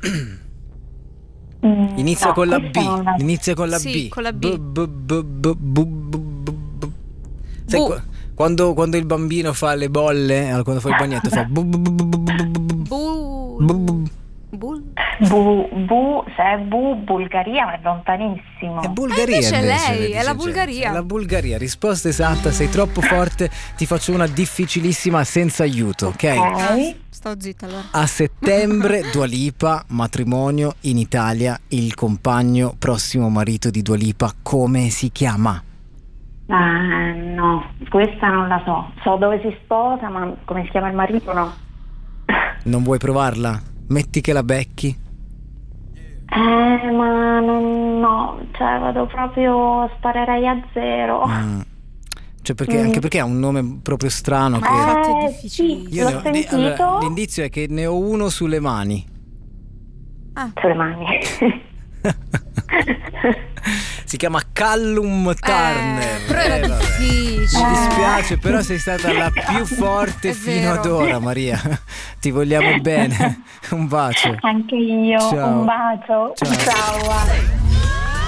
Inizia con la questa non B. la- Inizia con la Sì, B. con la B. Sai, Bu. quando il bambino fa le bolle, quando fa il bagnetto fa bu bu bu bu bu bu bu bu. Bull. Bull. Se è Bulgaria, ma è lontanissimo. È Bulgaria invece invece, lei, vedi, è la c'è gente. Bulgaria. È la Bulgaria, risposta esatta, sei troppo forte, ti faccio una difficilissima senza aiuto, ok? Ok. Sto zitta allora. A settembre Dua Lipa, matrimonio in Italia, il compagno prossimo marito di Dua Lipa come si chiama? No, questa non la so. So dove si sposa, ma come si chiama il marito no. Non vuoi provarla? Metti che la becchi. Ma no, cioè vado proprio, sparerei a zero. Cioè perché, anche perché ha un nome proprio strano che... Infatti è Sì, difficilissimo. l'ho ne ho- sentito. allora, l'indizio è che ne ho uno sulle mani. Sulle mani. Si chiama Callum Turner. Però era Vabbè. difficile. Mi dispiace, però sei stata la più forte È fino vero. ad ora, Maria. Ti vogliamo bene. Un bacio. Anche io, Ciao. un bacio. Ciao. Ciao.